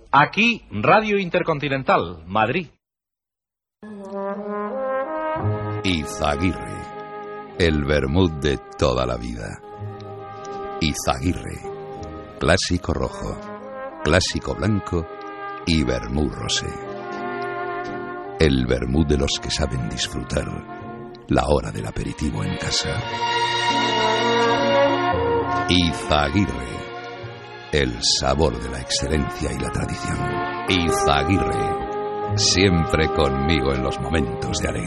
Aquí, Radio Intercontinental, Madrid. Izaguirre, el vermut de toda la vida. Izaguirre, clásico rojo, clásico blanco y vermut rosé. El vermut de los que saben disfrutar la hora del aperitivo en casa. Izaguirre, el sabor de la excelencia y la tradición. Izaguirre, siempre conmigo en los momentos de alegría.